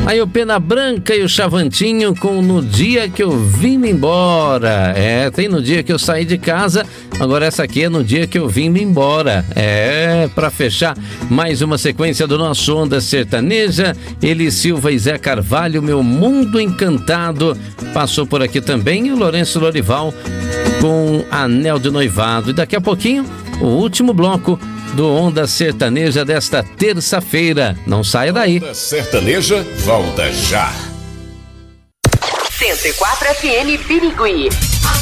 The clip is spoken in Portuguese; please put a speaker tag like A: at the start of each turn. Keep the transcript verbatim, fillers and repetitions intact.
A: Aí o Pena Branca e o Chavantinho com No Dia Que Eu Vim Embora. É, tem No Dia Que Eu Saí de Casa, agora essa aqui é No Dia Que Eu Vim Embora. É, pra fechar mais uma sequência do nosso Onda Sertaneja, Eli Silva e Zé Carvalho, Meu Mundo Encantado, passou por aqui também, e o Lourenço Lorival com Anel de Noivado. E daqui a pouquinho, o último bloco do Onda Sertaneja desta terça-feira. Não saia daí.
B: Onda Sertaneja volta já.
C: cento e quatro F M Birigui.